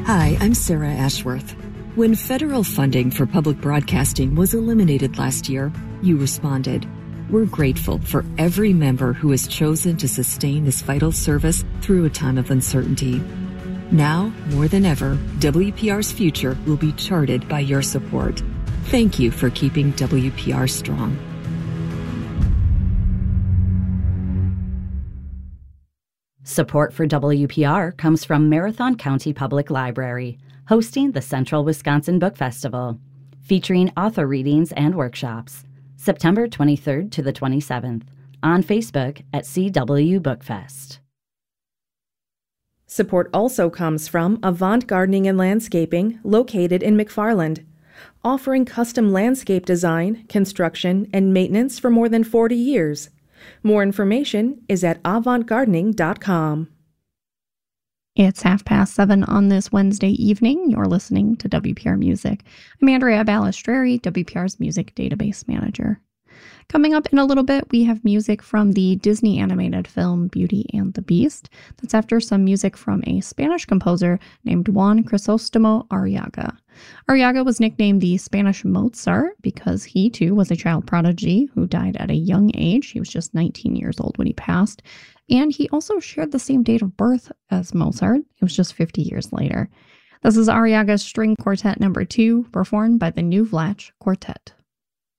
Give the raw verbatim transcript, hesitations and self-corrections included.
Hi, I'm Sarah Ashworth. When federal funding for public broadcasting was eliminated last year, you responded. We're grateful for every member who has chosen to sustain this vital service through a time of uncertainty. Now, more than ever, W P R's future will be charted by your support. Thank you for keeping W P R strong. Support for W P R comes from Marathon County Public Library, hosting the Central Wisconsin Book Festival, featuring author readings and workshops, September twenty-third to the twenty-seventh, on Facebook at C W Bookfest. Support also comes from Avant Gardening and Landscaping, located in McFarland, offering custom landscape design, construction, and maintenance for more than forty years. More information is at avant gardening dot com. It's half past seven on this Wednesday evening. You're listening to W P R Music. I'm Andrea Balistreri, W P R's Music Database Manager. Coming up in a little bit, we have music from the Disney animated film Beauty and the Beast. That's after some music from a Spanish composer named Juan Crisostomo Arriaga. Arriaga was nicknamed the Spanish Mozart because he, too, was a child prodigy who died at a young age. He was just nineteen years old when he passed. And he also shared the same date of birth as Mozart. It was just fifty years later. This is Arriaga's String Quartet number two, performed by the New Vlach Quartet.